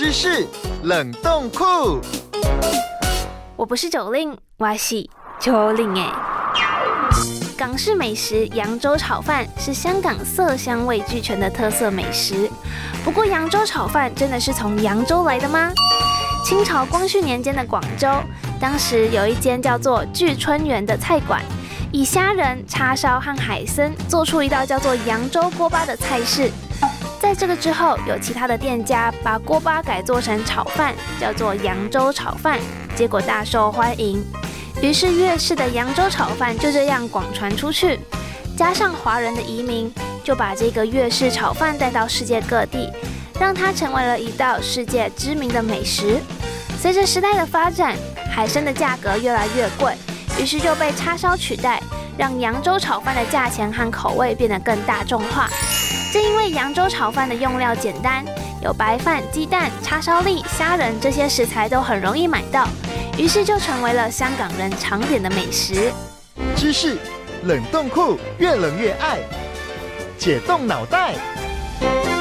知识冷冻库。 我不是九令，我是九令耶。港式美食扬州炒饭是香港色香味俱全的特色美食。不过，扬州炒饭真的是从扬州来的吗？清朝光绪年间的广州，当时有一间叫做聚春园的菜馆，以虾仁、叉烧和海参做出一道叫做扬州锅巴的菜式。在这个之后，有其他的店家把锅巴改做成炒饭，叫做扬州炒饭，结果大受欢迎。于是粤式的扬州炒饭就这样广传出去，加上华人的移民，就把这个粤式炒饭带到世界各地，让它成为了一道世界知名的美食。随着时代的发展，海参的价格越来越贵，于是就被叉烧取代，让扬州炒饭的价钱和口味变得更大众化。正因为扬州炒饭的用料简单，有白饭、鸡蛋、叉烧粒、虾仁这些食材都很容易买到，于是就成为了香港人常点的美食。 知识冷冻库，越冷越爱，解冻脑袋。